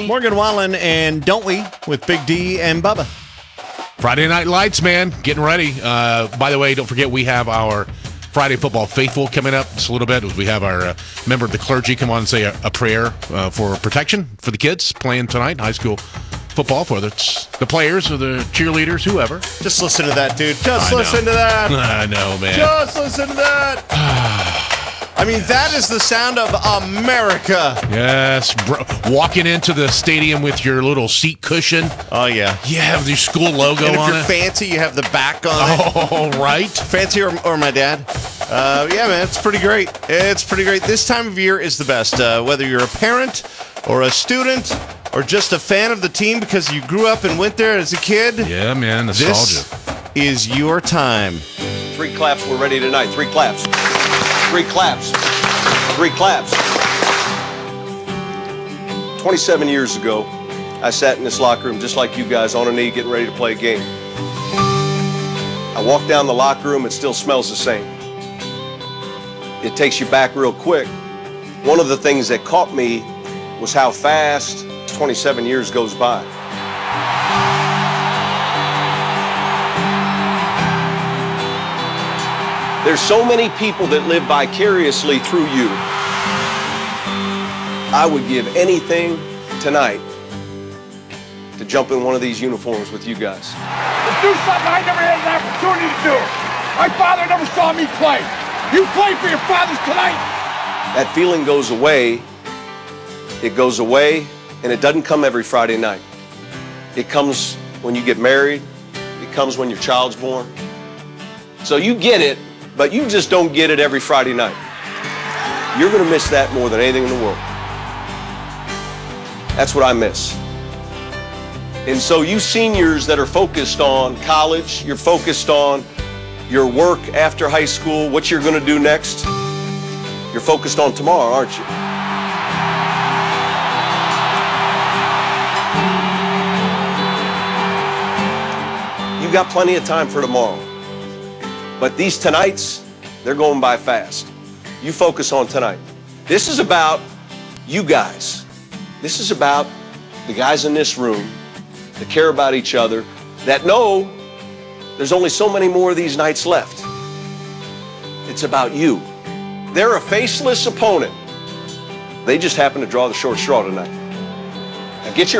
Morgan Wallen and Don't We with Big D and Bubba. Friday Night Lights, man. Getting ready. By the way, don't forget we have our Friday Football Faithful coming up just a little bit. We have our member of the clergy come on and say a prayer for protection for the kids playing tonight, high school football, whether it's the players or the cheerleaders, whoever. Just listen to that, dude. Just listen to that. I know, man. Just listen to that. I mean, that is the sound of America. Yes. Walking into the stadium with your little seat cushion. Oh, yeah. You have your school logo and if on you're it. fancy, you have the back on it. Oh, right. Fancy or my dad. Yeah, man, it's pretty great. It's pretty great. This time of year is the best. Whether you're a parent or a student or just a fan of the team because you grew up and went there as a kid. Yeah, man, nostalgia. This is your time. 3 claps, we're ready tonight. 3 claps. 3 claps. 3 claps. 27 years ago, I sat in this locker room just like you guys on a knee getting ready to play a game. I walked down the locker room, it still smells the same. It takes you back real quick. One of the things that caught me was how fast 27 years goes by. There's so many people that live vicariously through you. I would give anything tonight to jump in one of these uniforms with you guys. To do something I never had an opportunity to do. My father never saw me play. You play for your fathers tonight. That feeling goes away. It goes away, and it doesn't come every Friday night. It comes when you get married. It comes when your child's born. So you get it, but you just don't get it every Friday night. You're going to miss that more than anything in the world. That's what I miss. And so you seniors that are focused on college, you're focused on your work after high school, what you're going to do next, you're focused on tomorrow, aren't you? You got plenty of time for tomorrow. But these tonights, they're going by fast. You focus on tonight. This is about you guys. This is about the guys in this room that care about each other, that know there's only so many more of these nights left. It's about you. They're a faceless opponent. They just happen to draw the short straw tonight. Now get your